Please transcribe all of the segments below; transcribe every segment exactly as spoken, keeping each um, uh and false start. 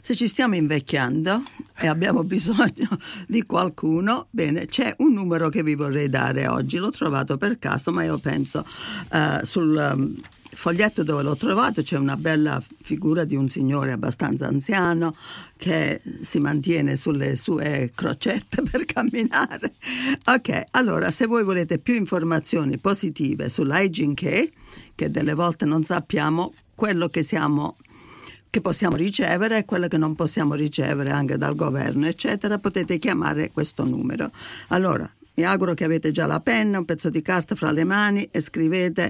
Se ci stiamo invecchiando e abbiamo bisogno di qualcuno, bene, c'è un numero che vi vorrei dare oggi. L'ho trovato per caso, ma io penso uh, sul um, foglietto dove l'ho trovato c'è una bella figura di un signore abbastanza anziano che si mantiene sulle sue crocette per camminare. Ok, allora se voi volete più informazioni positive sull'Aging Care, che delle volte non sappiamo quello che siamo che possiamo ricevere e quello che non possiamo ricevere anche dal governo, eccetera, potete chiamare questo numero. Allora, mi auguro che avete già la penna, un pezzo di carta fra le mani e scrivete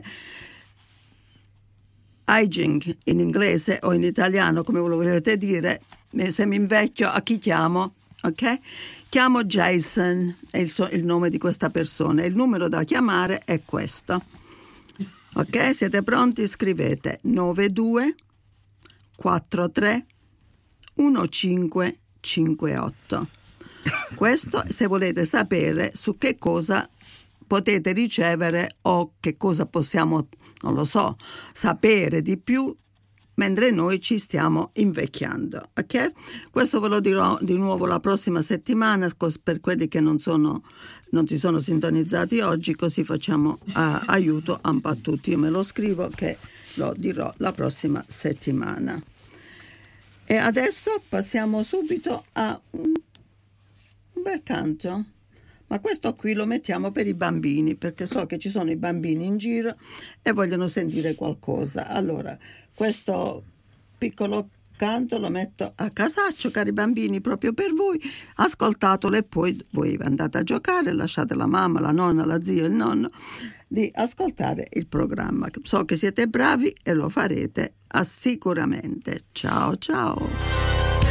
Aging in inglese o in italiano, come lo volete dire. Se mi invecchio, a chi chiamo? Ok? Chiamo Jason, è il, so, il nome di questa persona. Il numero da chiamare è questo. Ok? Siete pronti? Scrivete nove due quattro tre uno cinque cinque otto. Questo se volete sapere su che cosa potete ricevere o che cosa possiamo, non lo so, sapere di più mentre noi ci stiamo invecchiando. Ok? Questo ve lo dirò di nuovo la prossima settimana per quelli che non sono non si sono sintonizzati oggi, così facciamo uh, aiuto un po' a tutti. Io me lo scrivo che lo dirò la prossima settimana. E adesso passiamo subito a un, un bel canto, ma questo qui lo mettiamo per i bambini, perché so che ci sono i bambini in giro e vogliono sentire qualcosa. Allora, questo piccolo canto lo metto a casaccio, cari bambini, proprio per voi. Ascoltatelo e poi voi andate a giocare, lasciate la mamma, la nonna, la zia, il nonno di ascoltare il programma. So che siete bravi e lo farete sicuramente. Ciao ciao.